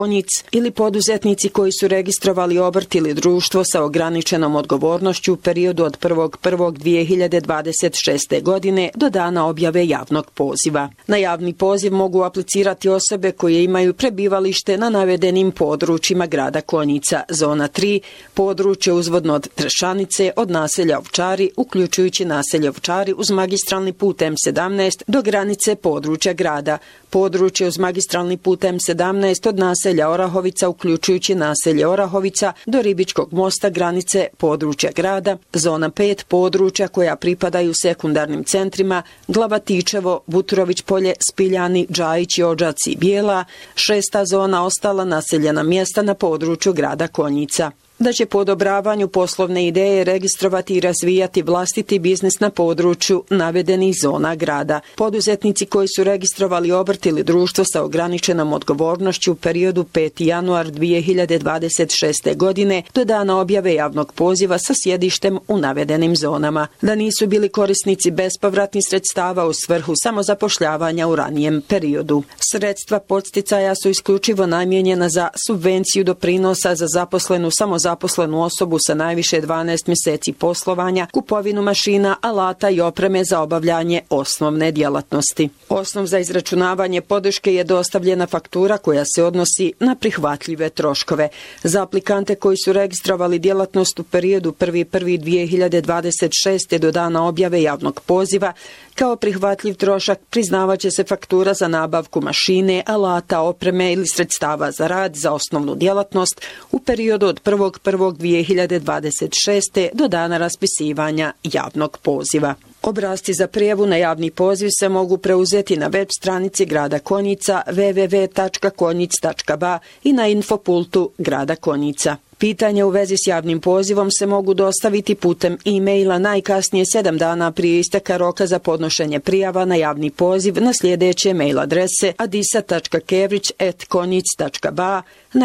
Konjic ili poduzetnici koji su registrovali obrt ili društvo sa ograničenom odgovornošću u periodu od 1.1.2026. godine do dana objave javnog poziva. Na javni poziv mogu aplicirati osobe koje imaju prebivalište na navedenim područjima grada Konjica. Zona 3, područje uzvodno od Tršanice, od naselja Ovčari, uključujući naselje Ovčari uz magistralni put M17 do granice područja grada. Područje uz magistralni put M17 od naselja Orahovica, uključujući naselje Orahovica, do Ribičkog mosta granice područja grada. Zona 5, područja koja pripadaju sekundarnim centrima Glavatičevo, Buturović polje, Spiljani, Džajići, Odžaci i Bijela. 6. zona, ostala naseljena mjesta na području grada Konjica. Da će po odobravanju poslovne ideje registrovati i razvijati vlastiti biznis na području navedenih zona grada. Poduzetnici koji su registrovali obrt ili društvo sa ograničenom odgovornošću u periodu 5. januar 2026. godine do dana objave javnog poziva sa sjedištem u navedenim zonama. Da nisu bili korisnici bespovratnih sredstava u svrhu samozapošljavanja u ranijem periodu. Sredstva podsticaja su isključivo namijenjena za subvenciju doprinosa za zaposlenu samozaposlenu osobu sa najviše 12 mjeseci poslovanja, kupovinu mašina, alata i opreme za obavljanje osnovne djelatnosti. Osnov za izračunavanje podrške je dostavljena faktura koja se odnosi na prihvatljive troškove. Za aplikante koji su registrovali djelatnost u periodu 1.1.2026. do dana objave javnog poziva, kao prihvatljiv trošak priznavaće se faktura za nabavku mašine, alata, opreme ili sredstava za rad za osnovnu djelatnost u periodu od 1.1.2026. do dana raspisivanja javnog poziva. Obrasci za prijavu na javni poziv se mogu preuzeti na web stranici grada Konjica www.konjic.ba i na infopultu grada Konjica. Pitanja u vezi s javnim pozivom se mogu dostaviti putem e-maila najkasnije 7 dana prije isteka roka za podnošenje prijava na javni poziv na sljedeće mail adrese adisa.kevrić@konjic.ba,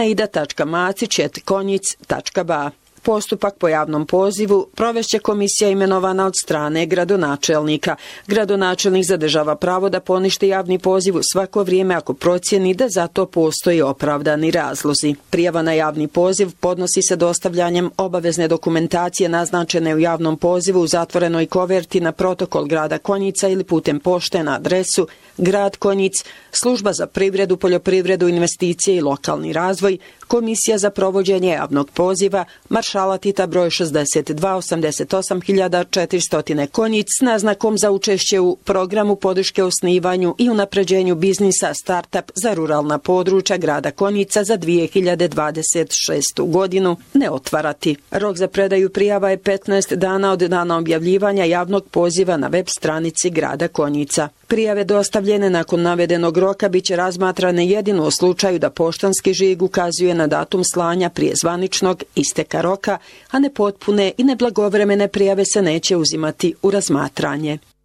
naida.macić@konjic.ba. Postupak po javnom pozivu provešće komisija imenovana od strane gradonačelnika. Gradonačelnik zadržava pravo da poništi javni poziv u svako vrijeme ako procijeni da za to postoji opravdani razlozi. Prijava na javni poziv podnosi se dostavljanjem obavezne dokumentacije naznačene u javnom pozivu u zatvorenoj koverti na protokol grada Konjica ili putem pošte na adresu Grad Konjic, Služba za privredu, poljoprivredu, investicije i lokalni razvoj, Komisija za provođenje javnog poziva, Maršala Tita broj 62 88.400 Konjic s naznakom za učešće u programu podrške osnivanju i unapređenju biznisa Startup za ruralna područja grada Konjica za 2026. godinu ne otvarati. Rok za predaju prijava je 15 dana od dana objavljivanja javnog poziva na web stranici grada Konjica. Prijave dostavljene nakon navedenog roka biće razmatrane jedino u slučaju da poštanski žig ukazuje na datum slanja prije zvaničnog isteka roka, a nepotpune i neblagovremene prijave se neće uzimati u razmatranje.